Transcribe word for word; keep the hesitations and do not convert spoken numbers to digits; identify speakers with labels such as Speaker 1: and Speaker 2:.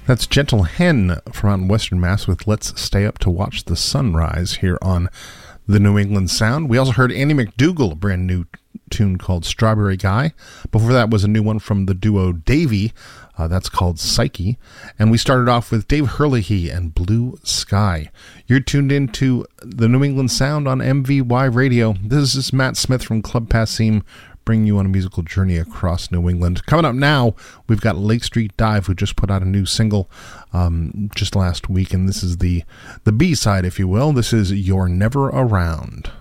Speaker 1: That's Gentle Hen from out in Western Mass with Let's Stay Up to Watch the Sunrise here on the New England Sound. We also heard Andy McDougall, a brand new tune called Strawberry Guy. Before that was a new one from the duo Davy. Uh, that's called Psyche. And we started off with Dave Herlihy and Blue Sky. You're tuned into the New England Sound on M V Y Radio. This is Matt Smith from Club Passim, bringing you on a musical journey across New England. Coming up now, we've got Lake Street Dive, who just put out a new single um, just last week, and this is the, the B-side, if you will. This is You're Never Around.